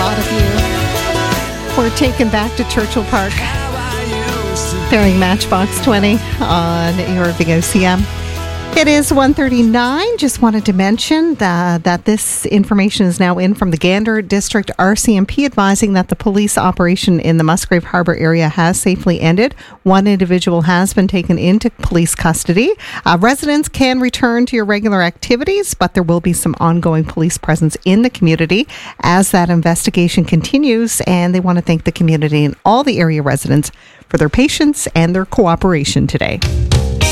thought of you. We're taken back to Churchill Park, pairing Matchbox 20 on your Big OCM. It is 1:39. Just wanted to mention that this information is now in from the Gander District RCMP, advising that the police operation in the Musgrave Harbour area has safely ended. One individual has been taken into police custody. Residents can return to your regular activities, but there will be some ongoing police presence in the community as that investigation continues, and they want to thank the community and all the area residents for their patience and their cooperation today.